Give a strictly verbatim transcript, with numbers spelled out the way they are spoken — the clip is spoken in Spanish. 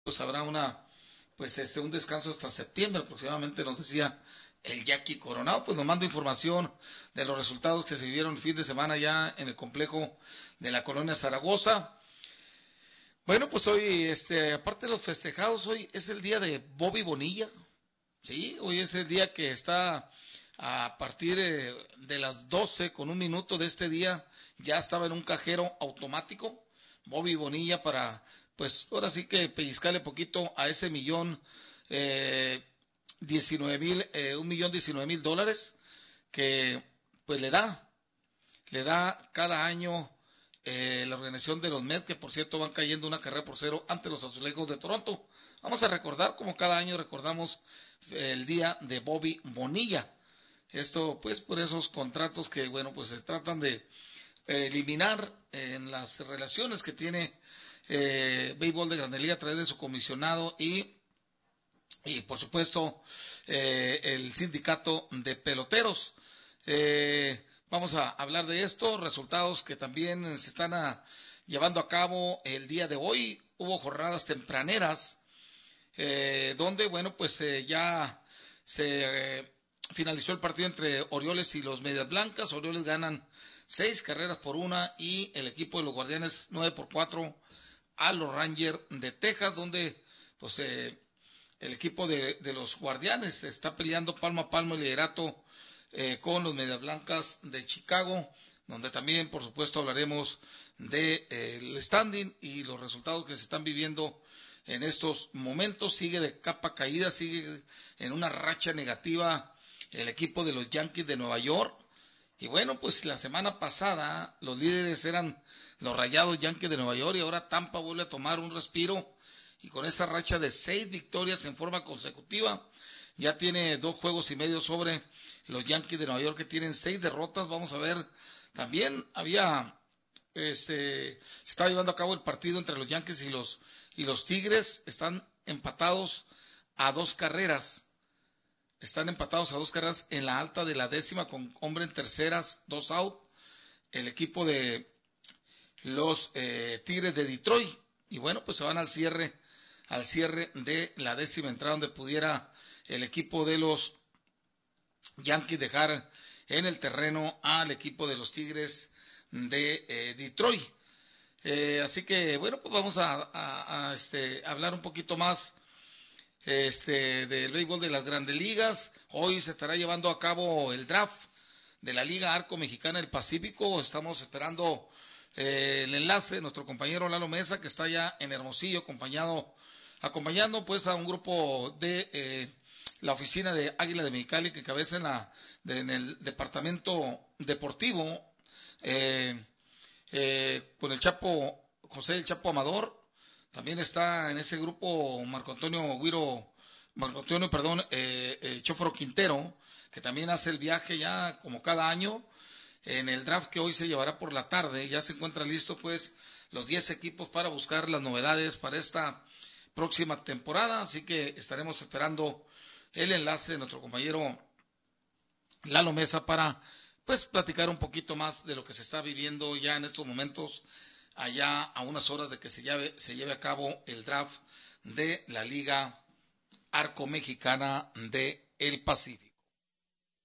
pues habrá una, pues este, un descanso hasta septiembre aproximadamente, nos decía el Jackie Coronado. Pues nos manda información de los resultados que se vivieron el fin de semana ya en el complejo de la colonia Zaragoza. Bueno, pues hoy, este, aparte de los festejados, hoy es el día de Bobby Bonilla. Sí, hoy es el día que está a partir eh, de las doce con un minuto de este día, ya estaba en un cajero automático, Bobby Bonilla, para, pues ahora sí que pellizcarle poquito a ese millón, eh, diecinueve mil, eh, un millón diecinueve mil dólares, que pues le da, le da cada año eh, la organización de los Mets, que por cierto van cayendo una carrera por cero ante los Azulejos de Toronto. Vamos a recordar, como cada año recordamos el día de Bobby Bonilla. Esto pues por esos contratos que, bueno, pues se tratan de eh, eliminar en las relaciones que tiene eh, Béisbol de Grandes Ligas a través de su comisionado y, y por supuesto eh, el sindicato de peloteros. Eh, vamos a hablar de esto, resultados que también se están a, llevando a cabo el día de hoy. Hubo jornadas tempraneras eh, donde, bueno, pues eh, ya se eh, finalizó el partido entre Orioles y los Medias Blancas. Orioles ganan seis carreras por una y el equipo de los Guardianes nueve por cuatro a los Rangers de Texas, donde pues eh, el equipo de, de los Guardianes está peleando palmo a palmo el liderato eh, con los Medias Blancas de Chicago, donde también por supuesto hablaremos del de, eh, standing y los resultados que se están viviendo en estos momentos. Sigue de capa caída, sigue en una racha negativa el equipo de los Yankees de Nueva York. Y bueno, pues la semana pasada los líderes eran los Rayados Yankees de Nueva York y ahora Tampa vuelve a tomar un respiro y con esta racha de seis victorias en forma consecutiva ya tiene dos juegos y medio sobre los Yankees de Nueva York, que tienen seis derrotas. Vamos a ver, también había este se estaba llevando a cabo el partido entre los Yankees y los y los Tigres. Están empatados a dos carreras. Están empatados a dos carreras en la alta de la décima con hombre en terceras, dos out. El equipo de los eh, Tigres de Detroit. Y bueno, pues se van al cierre, al cierre de la décima entrada, donde pudiera el equipo de los Yankees dejar en el terreno al equipo de los Tigres de eh, Detroit. Eh, así que bueno, pues vamos a, a, a este, hablar un poquito más este, del béisbol de las Grandes Ligas. Hoy se estará llevando a cabo el draft de la Liga Arco Mexicana del Pacífico. Estamos esperando eh, el enlace de nuestro compañero Lalo Mesa, que está ya en Hermosillo, acompañado, acompañando pues a un grupo de eh, la oficina de Águila de Mexicali, que cabeza en, la, de, en el departamento deportivo, eh, eh, con el Chapo, José el Chapo Amador. También está en ese grupo Marco Antonio Guiro, Marco Antonio, perdón, eh, eh, Chofro Quintero, que también hace el viaje ya como cada año. En el draft que hoy se llevará por la tarde, ya se encuentran listos pues los diez equipos para buscar las novedades para esta próxima temporada. Así que estaremos esperando el enlace de nuestro compañero Lalo Mesa para pues platicar un poquito más de lo que se está viviendo ya en estos momentos, allá a unas horas de que se lleve, se lleve a cabo el draft de la Liga Arco Mexicana de el Pacífico.